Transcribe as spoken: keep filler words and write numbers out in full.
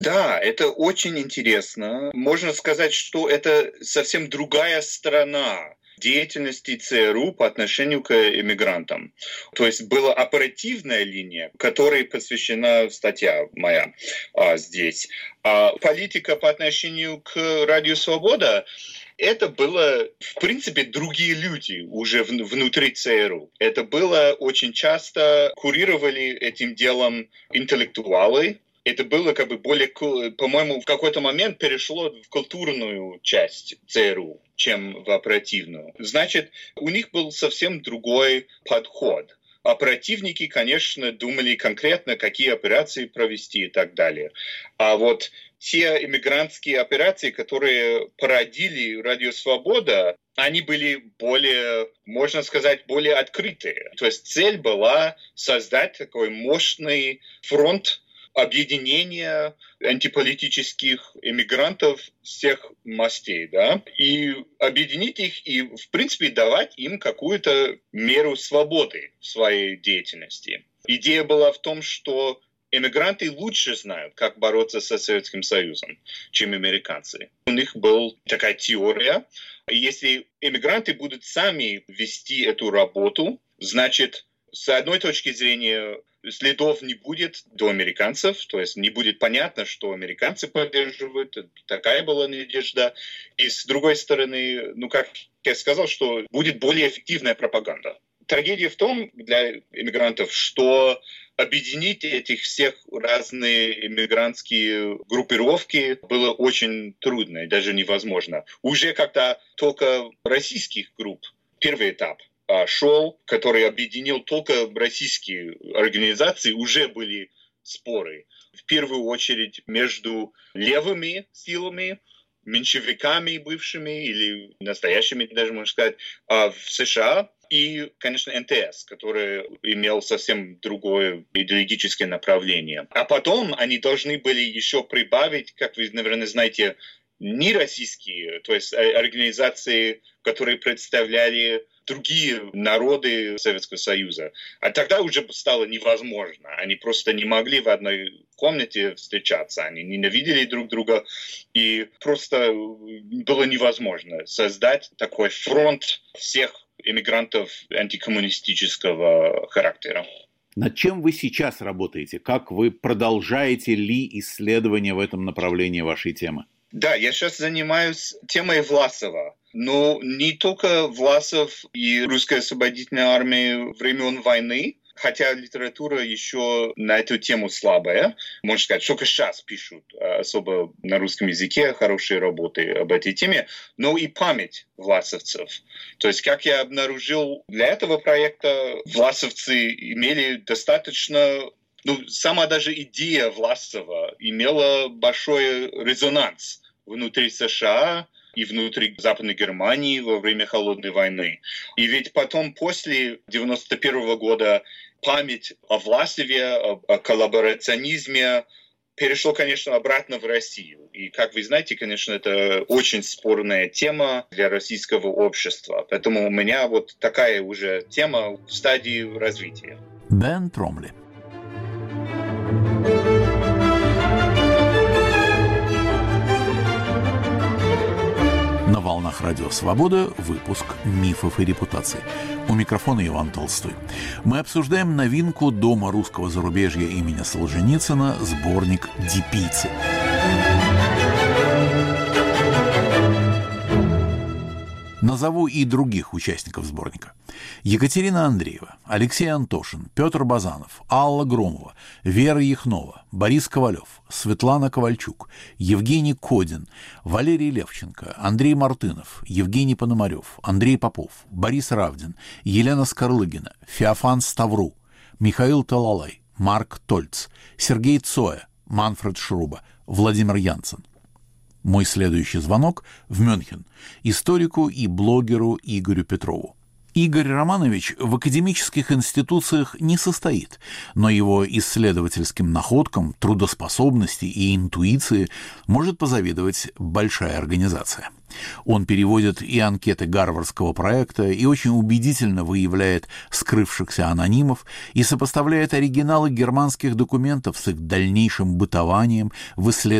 Да, это очень интересно. Можно сказать, что это совсем другая сторона деятельности ЦРУ по отношению к иммигрантам. То есть была оперативная линия, которой посвящена статья моя а, здесь. А политика по отношению к Радио Свобода — это было, в принципе, другие люди уже внутри ЦРУ. Это было очень часто, курировали этим делом интеллектуалы. Это было как бы более, по-моему, в какой-то момент перешло в культурную часть ЦРУ, чем в оперативную. Значит, у них был совсем другой подход. Оперативники, конечно, думали конкретно, какие операции провести и так далее. А вот те иммигрантские операции, которые породили Радио Свобода, они были более, можно сказать, более открытые. То есть цель была создать такой мощный фронт объединения антиполитических иммигрантов всех мастей, да, и объединить их и, в принципе, давать им какую-то меру свободы в своей деятельности. Идея была в том, что иммигранты лучше знают, как бороться со Советским Союзом, чем американцы. У них была такая теория. Если иммигранты будут сами вести эту работу, значит, с одной точки зрения, следов не будет до американцев, то есть не будет понятно, что американцы поддерживают, такая была надежда. И с другой стороны, ну как я сказал, что будет более эффективная пропаганда. Трагедия в том для иммигрантов, что объединить этих всех разные иммигрантские группировки было очень трудно и даже невозможно. Уже когда только российских групп, первый этап, шел, который объединил только российские организации, уже были споры. В первую очередь между левыми силами, меньшевиками бывшими или настоящими, даже можно сказать, в США, и, конечно, эн тэ эс, который имел совсем другое идеологическое направление. А потом они должны были еще прибавить, как вы, наверное, знаете, нероссийские, то есть организации, которые представляли другие народы Советского Союза. А тогда уже стало невозможно. Они просто не могли в одной комнате встречаться. Они ненавидели друг друга. И просто было невозможно создать такой фронт всех иммигрантов антикоммунистического характера. Над чем вы сейчас работаете? Как вы продолжаете ли исследования в этом направлении вашей темы? Да, я сейчас занимаюсь темой Власова. Но не только Власов и Русская освободительная армия времен войны, хотя литература еще на эту тему слабая. Можно сказать, только сейчас пишут особо на русском языке хорошие работы об этой теме, но и память власовцев. То есть, как я обнаружил, для этого проекта власовцы имели достаточно... Ну, сама даже идея Власова имела большой резонанс внутри США и внутри Западной Германии во время Холодной войны. И ведь потом, после девяносто первого года, память о Власове, о, о коллаборационизме перешла, конечно, обратно в Россию. И, как вы знаете, конечно, это очень спорная тема для российского общества. Поэтому у меня вот такая уже тема в стадии развития. Бен Тромли. На волнах Радио Свобода выпуск «Мифов и репутаций». У микрофона Иван Толстой. Мы обсуждаем новинку Дома русского зарубежья имени Солженицына, сборник «Дипийцы». Назову и других участников сборника. Екатерина Андреева, Алексей Антошин, Петр Базанов, Алла Громова, Вера Яхнова, Борис Ковалев, Светлана Ковальчук, Евгений Кодин, Валерий Левченко, Андрей Мартынов, Евгений Пономарев, Андрей Попов, Борис Равдин, Елена Скорлыгина, Феофан Ставру, Михаил Талалай, Марк Тольц, Сергей Цоя, Манфред Шруба, Владимир Янсен. Мой следующий звонок в Мюнхен историку и блогеру Игорю Петрову. Игорь Романович в академических институциях не состоит, но его исследовательским находкам, трудоспособности и интуиции может позавидовать большая организация. Он переводит и анкеты Гарвардского проекта, и очень убедительно выявляет скрывшихся анонимов, и сопоставляет оригиналы германских документов с их дальнейшим бытованием в исследовании